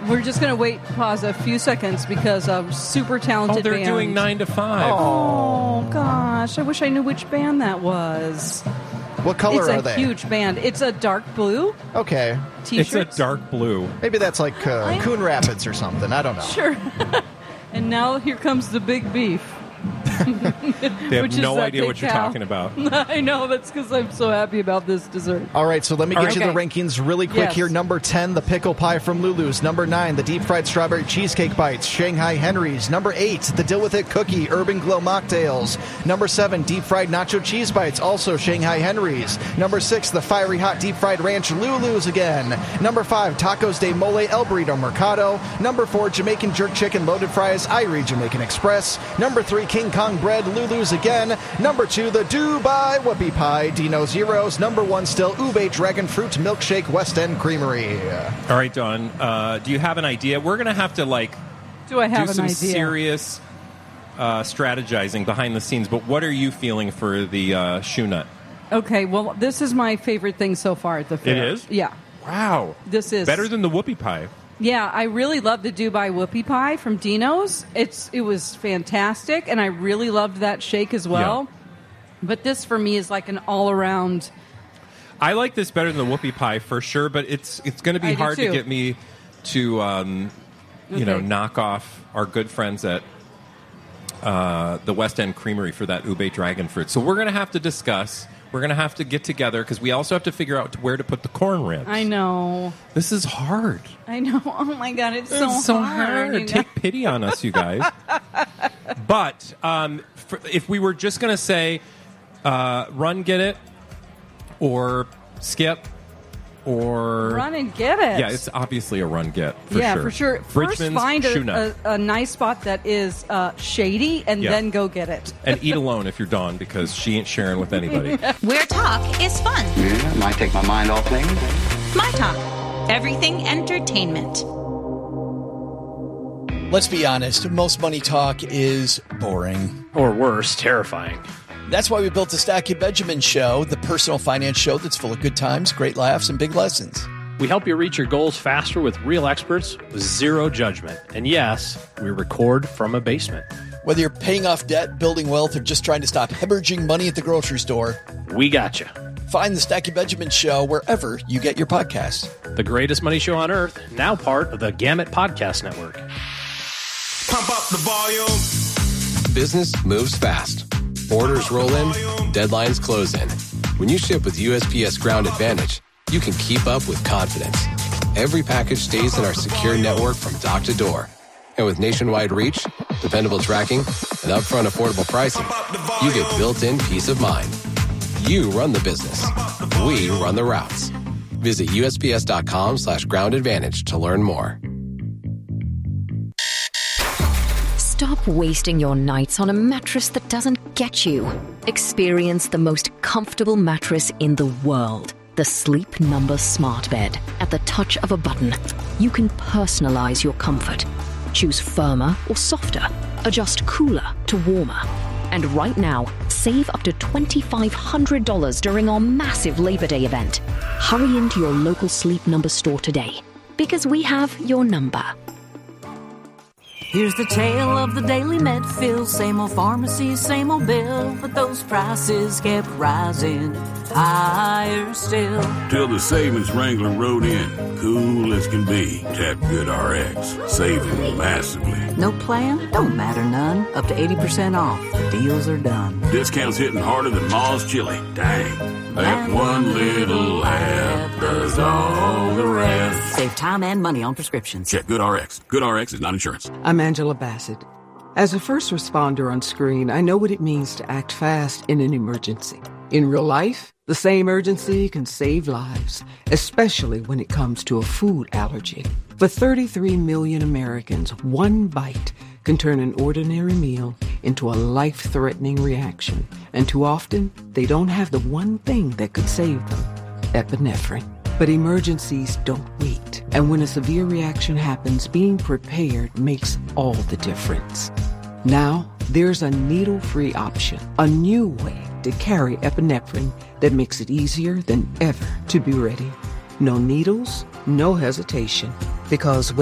We're just going to pause a few seconds because of super talented they're band. doing 9 to 5. Oh, gosh. I wish I knew which band that was. What color are It's they? a huge band. It's a dark blue Okay. T-shirt. It's a dark blue. Maybe that's like Coon Rapids or something. I don't know. Sure. And now here comes the big beef. They have no idea what you're talking about. I know. That's because I'm so happy about this dessert. All right, so let me get you the Okay. rankings really quick Yes. here. Number 10, the pickle pie from Lulu's. Number 9, the deep-fried strawberry cheesecake bites, Shanghai Henry's. Number 8, the Deal With It cookie, Urban Glow mocktails. Number 7, deep-fried nacho cheese bites, also Shanghai Henry's. Number 6, the fiery hot deep-fried ranch, Lulu's again. Number 5, tacos de mole El Burrito Mercado. Number 4, Jamaican jerk chicken loaded fries, Irie Jamaican Express. Number 3, King Kong bread, Lulu's again. Number 2, the Dubai Whoopie Pie, Dino Zeros. Number 1 still, Ube Dragon Fruit Milkshake, West End Creamery. All right, Dawn, do you have an idea? We're going to have to, Do I have do an some idea? serious strategizing behind the scenes, but what are you feeling for the shoe nut? Okay, well, this is my favorite thing so far at the fair. It is? Yeah. Wow. This is better than the whoopie pie. Yeah, I really love the Dubai Whoopie Pie from Dino's. It was fantastic, and I really loved that shake as well. Yeah. But this, for me, is like an all-around... I like this better than the whoopie pie for sure, but it's going to be I do hard to too. get me to Okay. knock off our good friends at the West End Creamery for that Ube Dragon Fruit. So we're going to have to discuss. We're going to have to get together because we also have to figure out where to put the corn ribs. I know. This is hard. I know. Oh, my God, it's so It's so hard. you Take pity on us, you guys. But if we were just going to say run, get it, or skip, or... Run and get it. Yeah, it's obviously a run, get, for yeah, sure. for sure. First, Bridgman's find shoe nut. a nice spot that is shady, and Yeah. then go get it. And eat alone if you're Dawn, because she ain't sharing with anybody. Where talk is fun. Yeah, might take my mind off things. My Talk. Everything entertainment. Let's be honest, most money talk is boring. Or worse, terrifying. That's why we built the Stacky Benjamin Show, the personal finance show that's full of good times, great laughs, and big lessons. We help you reach your goals faster with real experts with zero judgment. And yes, we record from a basement. Whether you're paying off debt, building wealth, or just trying to stop hemorrhaging money at the grocery store, We got you. find the Stacky Benjamin Show wherever you get your podcasts. The greatest money show on earth, now part of the Gamut Podcast Network. Pump up the volume. Business moves fast. Orders roll in, deadlines close in. When you ship with USPS Ground Advantage, you can keep up with confidence. Every package stays in our secure network from dock to door. And with nationwide reach, dependable tracking, and upfront affordable pricing, you get built-in peace of mind. You run the business. We run the routes. Visit USPS.com/Ground Advantage to learn more. Stop wasting your nights on a mattress that doesn't get you. Experience the most comfortable mattress in the world. The Sleep Number Smart Bed. At the touch of a button, you can personalize your comfort. Choose firmer or softer. Adjust cooler to warmer. And right now, save up to $2,500 during our massive Labor Day event. Hurry into your local Sleep Number store today, because we have your number. Here's the tale of the Daily Medfield. Same old pharmacy, same old bill, but those prices kept rising higher still. Till the savings wrangler rode in, cool as can be. Tap Good RX, saving massively. No plan? Don't matter none. Up to 80% off. The deals are done. Discounts hitting harder than Ma's chili. Dang, that one little app does all the rest. Save time and money on prescriptions. Check Good RX. Good RX is not insurance. I'm Angela Bassett. As a first responder on screen, I know what it means to act fast in an emergency. In real life, the same urgency can save lives, especially when it comes to a food allergy. For 33 million Americans, one bite can turn an ordinary meal into a life-threatening reaction. And too often, they don't have the one thing that could save them: epinephrine. But emergencies don't wait. And when a severe reaction happens, being prepared makes all the difference. Now, there's a needle-free option, a new way to carry epinephrine that makes it easier than ever to be ready. No needles, no hesitation, because